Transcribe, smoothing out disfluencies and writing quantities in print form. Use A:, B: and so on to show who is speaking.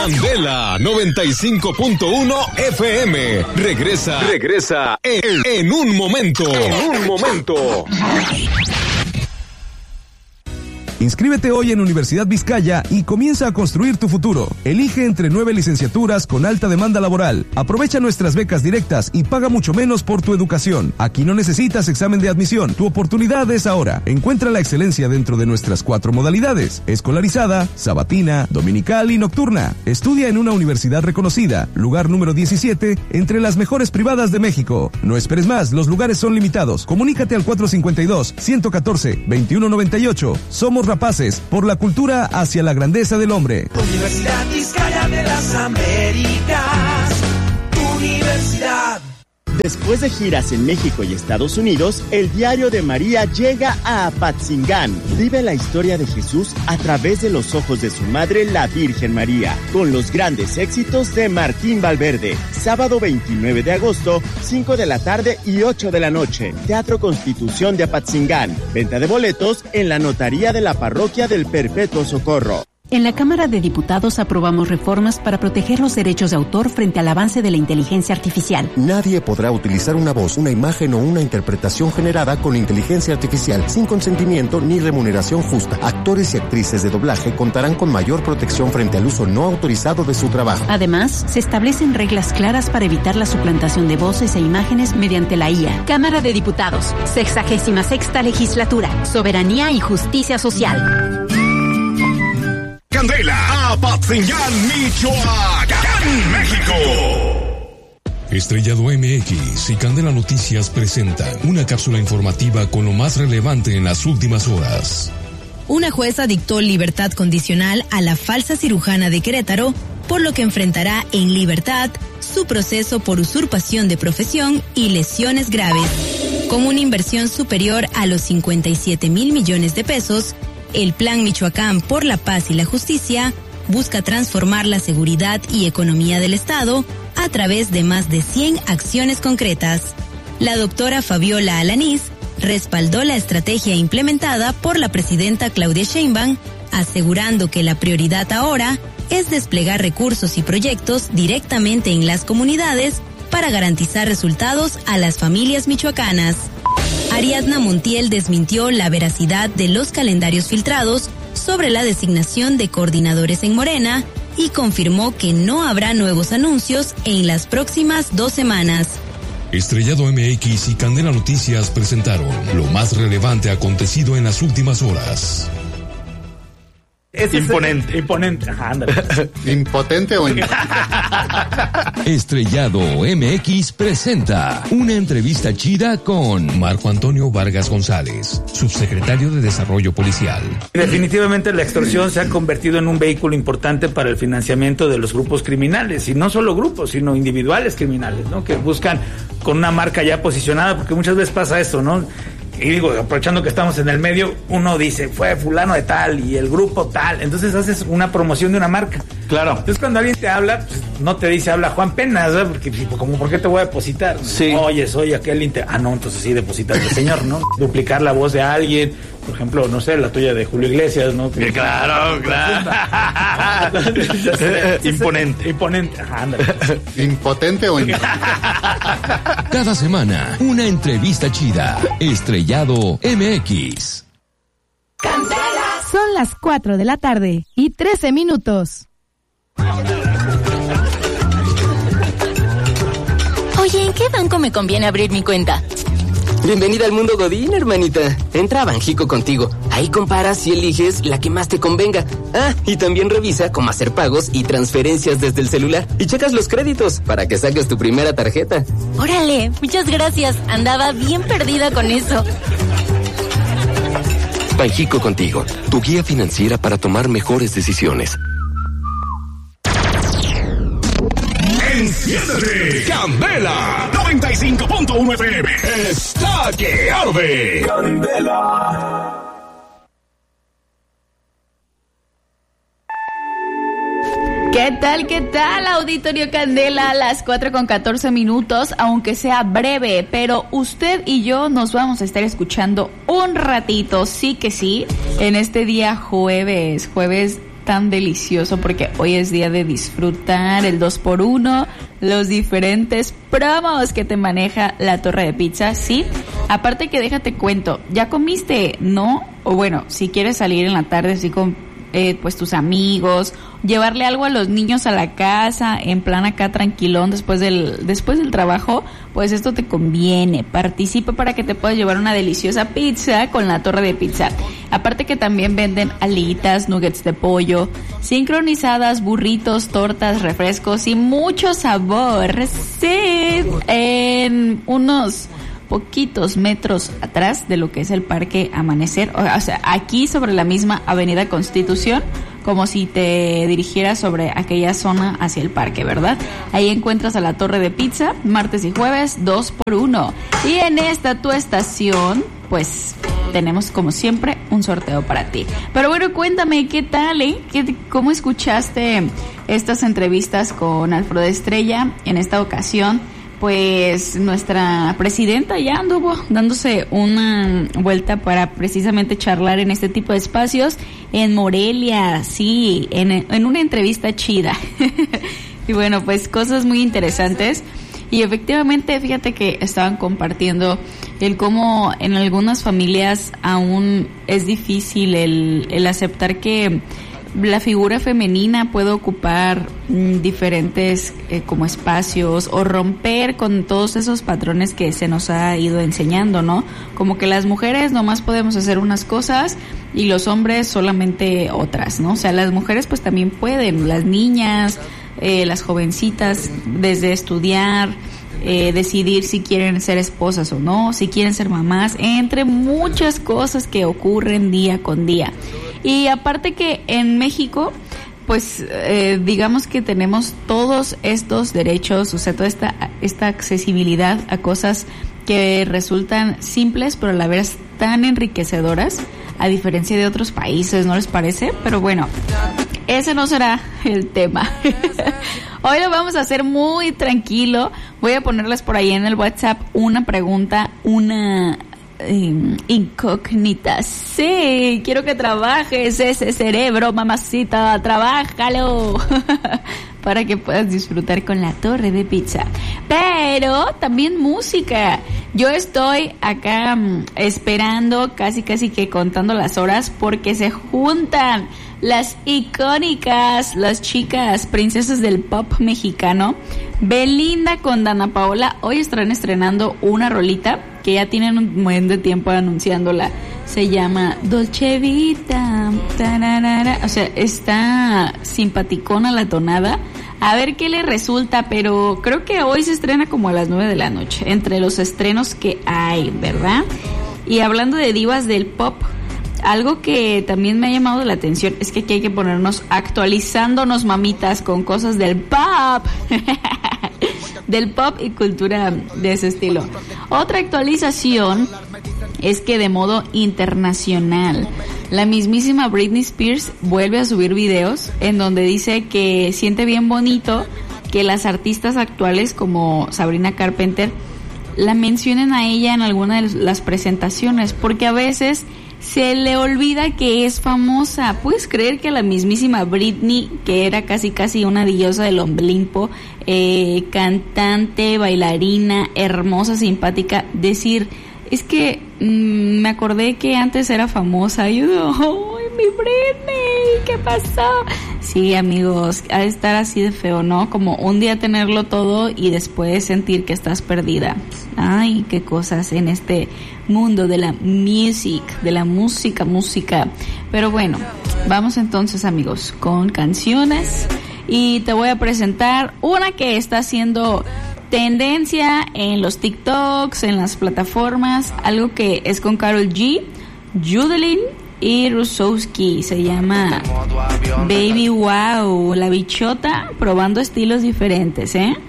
A: Candela 95.1 FM. Regresa en un momento.
B: Inscríbete hoy en Universidad Vizcaya y comienza a construir tu futuro. Elige entre 9 licenciaturas con alta demanda laboral. Aprovecha nuestras becas directas y paga mucho menos por tu educación. Aquí no necesitas examen de admisión. Tu oportunidad es ahora. Encuentra la excelencia dentro de nuestras 4 modalidades: escolarizada, sabatina, dominical y nocturna. Estudia en una universidad reconocida, lugar número 17 entre las mejores privadas de México. No esperes más, los lugares son limitados. Comunícate al 452-114-2198. Somos rapaces por la cultura hacia la grandeza del hombre.
C: Universidad Vizcaya de las Américas. Universidad.
D: Después de giras en México y Estados Unidos, el Diario de María llega a Apatzingán. Vive la historia de Jesús a través de los ojos de su madre, la Virgen María, con los grandes éxitos de Martín Valverde. Sábado 29 de agosto, 5 de la tarde y 8 de la noche. Teatro Constitución de Apatzingán. Venta de boletos en la notaría de la Parroquia del Perpetuo Socorro.
E: En la Cámara de Diputados aprobamos reformas para proteger los derechos de autor frente al avance de la inteligencia artificial.
F: Nadie podrá utilizar una voz, una imagen o una interpretación generada con inteligencia artificial sin consentimiento ni remuneración justa. Actores y actrices de doblaje contarán con mayor protección frente al uso no autorizado de su trabajo.
E: Además, se establecen reglas claras para evitar la suplantación de voces e imágenes mediante la IA. Cámara de Diputados, 66ª Legislatura, Soberanía y Justicia Social.
A: Candela, Apatzingán, Michoacán, México.
G: Estrellado MX y Candela Noticias presentan una cápsula informativa con lo más relevante en las últimas horas.
H: Una jueza dictó libertad condicional a la falsa cirujana de Querétaro, por lo que enfrentará en libertad su proceso por usurpación de profesión y lesiones graves. Con una inversión superior a los 57,000 millones de pesos, el Plan Michoacán por la Paz y la Justicia busca transformar la seguridad y economía del Estado a través de más de 100 acciones concretas. La doctora Fabiola Alanís respaldó la estrategia implementada por la presidenta Claudia Sheinbaum, asegurando que la prioridad ahora es desplegar recursos y proyectos directamente en las comunidades para garantizar resultados a las familias michoacanas. Ariadna Montiel desmintió la veracidad de los calendarios filtrados sobre la designación de coordinadores en Morena y confirmó que no habrá nuevos anuncios en las próximas 2 semanas.
G: Estrellado MX y Candela Noticias presentaron lo más relevante acontecido en las últimas horas.
I: Imponente. Ajá, ándale.
J: ¿Impotente o
G: Estrellado MX presenta una entrevista chida con Marco Antonio Vargas González, subsecretario de Desarrollo Policial.
I: Definitivamente la extorsión se ha convertido en un vehículo importante para el financiamiento de los grupos criminales, y no solo grupos, sino individuales criminales, ¿no? Que buscan con una marca ya posicionada, porque muchas veces pasa esto, ¿no? Y digo, aprovechando que estamos en el medio, uno dice, fue fulano de tal y el grupo tal, entonces haces una promoción de una marca.
K: Claro.
I: Entonces cuando alguien te habla, pues, no te dice, habla Juan Penas, ¿verdad? Porque, como, ¿por qué te voy a depositar?
K: Sí.
I: Oye, soy aquel no, entonces sí, depositas al señor, ¿no? Duplicar la voz de alguien, por ejemplo, no sé, la tuya de Julio Iglesias, ¿no? Que,
K: claro.
I: Imponente. Ajá, ándale.
J: ¿Impotente o
G: Cada semana, una entrevista chida. Estrellado MX.
L: Son las 4 de la tarde y 13 minutos.
M: Oye, ¿en qué banco me conviene abrir mi cuenta?
N: Bienvenida al mundo Godín, hermanita. Entra a Banjico Contigo. Ahí comparas y eliges la que más te convenga. Ah, y también revisa cómo hacer pagos y transferencias desde el celular. Y checas los créditos para que saques tu primera tarjeta.
M: Órale, muchas gracias. Andaba bien perdida con eso.
N: Banjico Contigo, tu guía financiera para tomar mejores decisiones.
A: Enciéndete, Candela 95.1 FM está que arde. Candela.
O: ¿Qué tal, Auditorio Candela? Las 4:14, aunque sea breve, pero usted y yo nos vamos a estar escuchando un ratito, sí que sí, en este día jueves tan delicioso porque hoy es día de disfrutar el 2x1, los diferentes promos que te maneja la Torre de Pizza, ¿sí? Aparte que déjate cuento, ¿ya comiste? ¿No? O bueno, si quieres salir en la tarde así con pues tus amigos, llevarle algo a los niños a la casa, en plan acá tranquilón después del trabajo, pues esto te conviene. Participa para que te puedas llevar una deliciosa pizza con la Torre de Pizza. Aparte que también venden alitas, nuggets de pollo, sincronizadas, burritos, tortas, refrescos y mucho sabor. Sí, en unos poquitos metros atrás de lo que es el Parque Amanecer, o sea, aquí sobre la misma Avenida Constitución, como si te dirigieras sobre aquella zona hacia el parque, ¿verdad? Ahí encuentras a la Torre de Pizza, martes y jueves, 2x1. Y en esta tu estación, pues tenemos como siempre un sorteo para ti. Pero bueno, cuéntame, ¿qué tal, ¿Cómo escuchaste estas entrevistas con Alfredo Estrella en esta ocasión? Pues nuestra presidenta ya anduvo dándose una vuelta para precisamente charlar en este tipo de espacios en Morelia, sí, en una entrevista chida. Y bueno, pues cosas muy interesantes. Y efectivamente, fíjate que estaban compartiendo el cómo en algunas familias aún es difícil el aceptar que la figura femenina puede ocupar diferentes como espacios o romper con todos esos patrones que se nos ha ido enseñando, ¿no? Como que las mujeres nomás podemos hacer unas cosas y los hombres solamente otras, ¿no? O sea, las mujeres pues también pueden, las niñas, las jovencitas, desde estudiar, decidir si quieren ser esposas o no, si quieren ser mamás, entre muchas cosas que ocurren día con día. Y aparte que en México, pues digamos que tenemos todos estos derechos, o sea, toda esta accesibilidad a cosas que resultan simples, pero a la vez tan enriquecedoras, a diferencia de otros países, ¿no les parece? Pero bueno, ese no será el tema. Hoy lo vamos a hacer muy tranquilo. Voy a ponerles por ahí en el WhatsApp una pregunta, una incógnita. Sí, quiero que trabajes ese cerebro, mamacita, trabájalo. Para que puedas disfrutar con la Torre de Pizza. Pero también música. Yo estoy acá esperando, casi que contando las horas, porque se juntan las icónicas, las chicas princesas del pop mexicano, Belinda con Dana Paola. Hoy estarán estrenando una rolita que ya tienen un buen de tiempo anunciándola. Se llama Dolce Vita. Tararara. O sea, está simpaticona la tonada. A ver qué le resulta, pero creo que hoy se estrena como a las 9 de la noche, entre los estrenos que hay, ¿verdad? Y hablando de divas del pop, algo que también me ha llamado la atención es que aquí hay que ponernos actualizándonos, mamitas, con cosas del pop. Del pop y cultura de ese estilo. Otra actualización es que de modo internacional, la mismísima Britney Spears vuelve a subir videos en donde dice que siente bien bonito que las artistas actuales como Sabrina Carpenter la mencionen a ella en alguna de las presentaciones, porque a veces se le olvida que es famosa. ¿Puedes creer que la mismísima Britney, que era casi una diosa del Olimpo, cantante, bailarina, hermosa, simpática, decir, es que me acordé que antes era famosa? Y yo, ¡ay, mi Britney! ¿Qué pasó? Sí, amigos, ha de estar así de feo, ¿no? Como un día tenerlo todo y después sentir que estás perdida. Ay, qué cosas en este mundo de la música. Pero bueno, vamos entonces, amigos, con canciones. Y te voy a presentar una que está haciendo tendencia en los TikToks, en las plataformas, algo que es con Karol G, Judelin y Rusowski. Se llama Baby Wow, la bichota probando estilos diferentes, ¿eh?